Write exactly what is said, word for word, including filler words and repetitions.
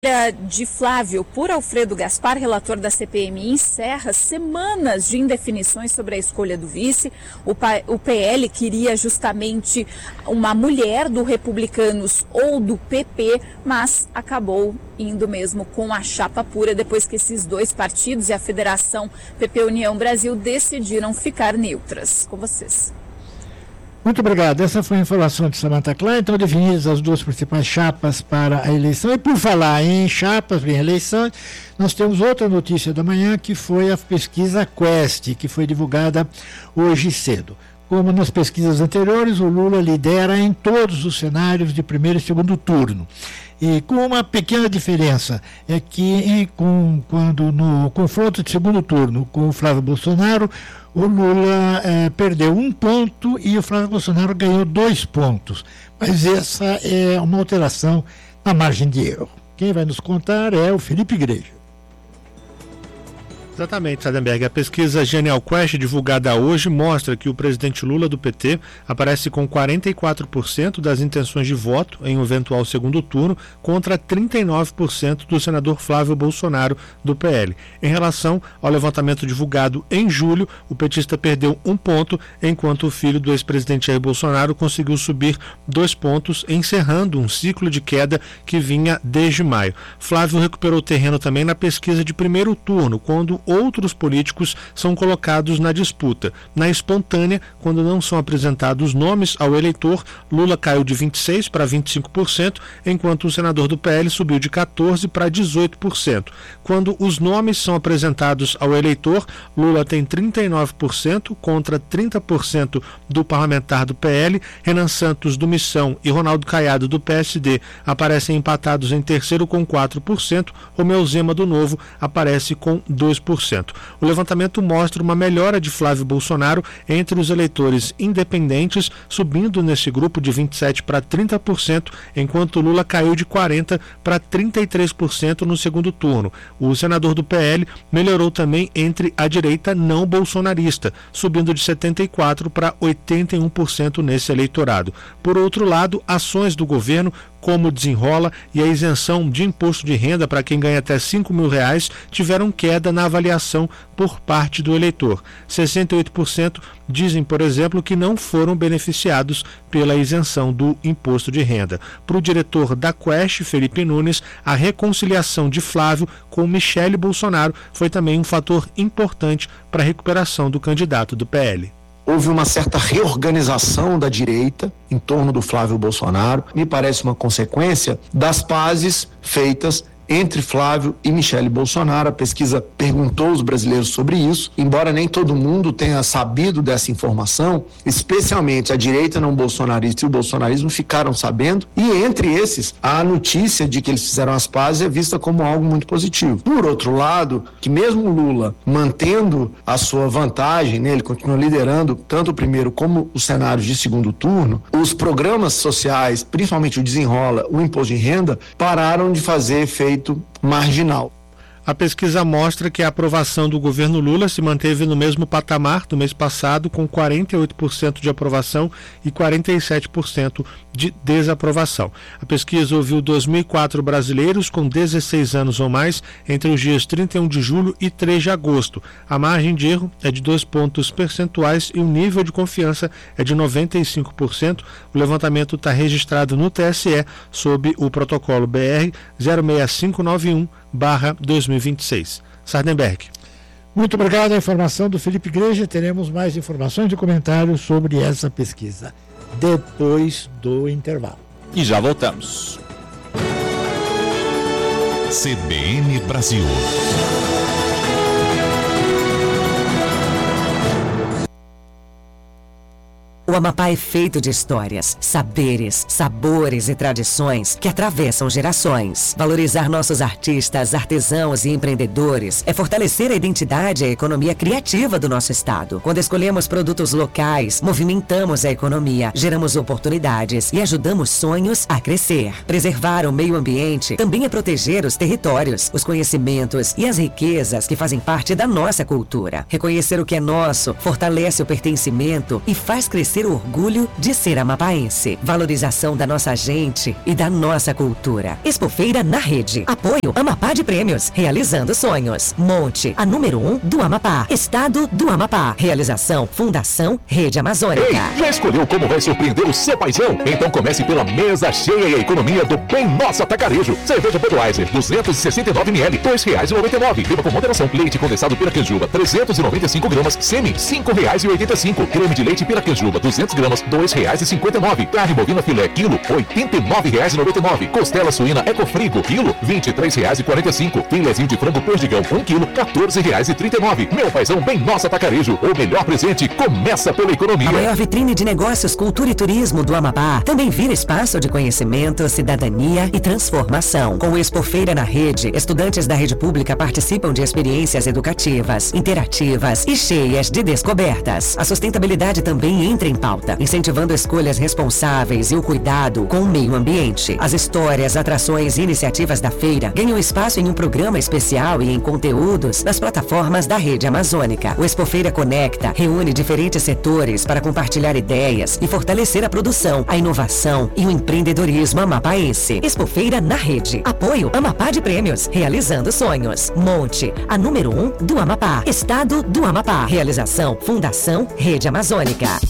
De Flávio por Alfredo Gaspar, relator da C P M, encerra semanas de indefinições sobre a escolha do vice. O, o P L queria justamente uma mulher do Republicanos ou do P P, mas acabou indo mesmo com a chapa pura depois que esses dois partidos e a Federação P P União Brasil decidiram ficar neutras. Com vocês. Muito obrigado. Essa foi a informação de Samantha Klein. Então, definidas as duas principais chapas para a eleição. E por falar em chapas, em eleições, nós temos outra notícia da manhã, que foi a pesquisa Quest, que foi divulgada hoje cedo. Como nas pesquisas anteriores, o Lula lidera em todos os cenários de primeiro e segundo turno. E com uma pequena diferença, é que em, com, quando no confronto de segundo turno com o Flávio Bolsonaro, o Lula eh, perdeu um ponto e o Flávio Bolsonaro ganhou dois pontos. Mas essa é uma alteração na margem de erro. Quem vai nos contar é o Felipe Igreja. Exatamente, Sardenberg. A pesquisa Genial Quest, divulgada hoje, mostra que o presidente Lula do P T aparece com quarenta e quatro por cento das intenções de voto em um eventual segundo turno, contra trinta e nove por cento do senador Flávio Bolsonaro do P L. Em relação ao levantamento divulgado em julho, o petista perdeu um ponto, enquanto o filho do ex-presidente Jair Bolsonaro conseguiu subir dois pontos, encerrando um ciclo de queda que vinha desde maio. Flávio recuperou terreno também na pesquisa de primeiro turno, quando outros políticos são colocados na disputa. Na espontânea, quando não são apresentados nomes ao eleitor, Lula caiu de vinte e seis por cento para vinte e cinco por cento, enquanto o senador do P L subiu de quatorze por cento para dezoito por cento. Quando os nomes são apresentados ao eleitor, Lula tem trinta e nove por cento contra trinta por cento do parlamentar do P L, Renan Santos do Missão e Ronaldo Caiado do P S D aparecem empatados em terceiro com quatro por cento, Romeu Zema do Novo aparece com dois por cento. O levantamento mostra uma melhora de Flávio Bolsonaro entre os eleitores independentes, subindo nesse grupo de vinte e sete por cento para trinta por cento, enquanto Lula caiu de quarenta por cento para trinta e três por cento no segundo turno. O senador do P L melhorou também entre a direita não bolsonarista, subindo de setenta e quatro por cento para oitenta e um por cento nesse eleitorado. Por outro lado, ações do governo, como Desenrola e a isenção de imposto de renda para quem ganha até cinco mil reais, tiveram queda na avaliação por parte do eleitor. sessenta e oito por cento dizem, por exemplo, que não foram beneficiados pela isenção do imposto de renda. Para o diretor da Quest, Felipe Nunes, a reconciliação de Flávio com Michele Bolsonaro foi também um fator importante para a recuperação do candidato do P L. Houve uma certa reorganização da direita em torno do Flávio Bolsonaro. Me parece uma consequência das pazes feitas entre Flávio e Michele Bolsonaro. A pesquisa perguntou aos brasileiros sobre isso, embora nem todo mundo tenha sabido dessa informação, especialmente a direita não bolsonarista e o bolsonarismo ficaram sabendo, e entre esses, a notícia de que eles fizeram as pazes é vista como algo muito positivo. Por outro lado, que mesmo Lula mantendo a sua vantagem, né, ele continua liderando tanto o primeiro como os cenários de segundo turno, os programas sociais, principalmente o Desenrola, o imposto de renda, pararam de fazer efeito marginal. A pesquisa mostra que a aprovação do governo Lula se manteve no mesmo patamar do mês passado, com quarenta e oito por cento de aprovação e quarenta e sete por cento de desaprovação. A pesquisa ouviu dois mil e quatro brasileiros com dezesseis anos ou mais entre os dias trinta e um de julho e três de agosto. A margem de erro é de dois pontos percentuais e o nível de confiança é de noventa e cinco por cento. O levantamento está registrado no T S E sob o protocolo B R zero seis cinco nove um barra dois mil e vinte e seis. Sardenberg. Muito obrigado. A informação do Felipe Igreja. Teremos mais informações e comentários sobre essa pesquisa depois do intervalo. E já voltamos. C B N Brasil. O Amapá é feito de histórias, saberes, sabores e tradições que atravessam gerações. Valorizar nossos artistas, artesãos e empreendedores é fortalecer a identidade e a economia criativa do nosso estado. Quando escolhemos produtos locais, movimentamos a economia, geramos oportunidades e ajudamos sonhos a crescer. Preservar o meio ambiente também é proteger os territórios, os conhecimentos e as riquezas que fazem parte da nossa cultura. Reconhecer o que é nosso fortalece o pertencimento e faz crescer ter orgulho de ser amapaense. Valorização da nossa gente e da nossa cultura. Expofeira na Rede. Apoio Amapá de Prêmios. Realizando sonhos. Monte, a número um do Amapá. Estado do Amapá. Realização Fundação Rede Amazônica. Ei, já escolheu como vai surpreender o seu paizão? Então comece pela mesa cheia e a economia do Bem Nosso Atacarejo. Cerveja Budweiser, duzentos e sessenta e nove mililitros, dois reais e noventa e nove. Beba com moderação. Leite condensado Piracanjuba, trezentos e noventa e cinco gramas. Semi, cinco reais e oitenta e cinco. Creme de leite Piracanjuba, duzentos gramas, dois reais e cinquenta e nove. Carne bovina filé, quilo, oitenta e nove reais e noventa e nove. Costela suína Ecofrigo, quilo, vinte e três reais e quarenta e cinco. Filezinho de frango perdigão, um quilo, quatorze reais e trinta e nove. Meu paizão Bem Nosso Atacarejo. O melhor presente começa pela economia. A maior vitrine de negócios, cultura e turismo do Amapá também vira espaço de conhecimento, cidadania e transformação. Com o Expofeira na Rede, estudantes da rede pública participam de experiências educativas, interativas e cheias de descobertas. A sustentabilidade também entra em pauta, incentivando escolhas responsáveis e o cuidado com o meio ambiente. As histórias, atrações e iniciativas da feira ganham espaço em um programa especial e em conteúdos nas plataformas da Rede Amazônica. O Expofeira Conecta reúne diferentes setores para compartilhar ideias e fortalecer a produção, a inovação e o empreendedorismo amapaense. Expofeira na Rede. Apoio Amapá de Prêmios. Realizando sonhos. Monte, a número um do Amapá. Estado do Amapá. Realização Fundação Rede Amazônica.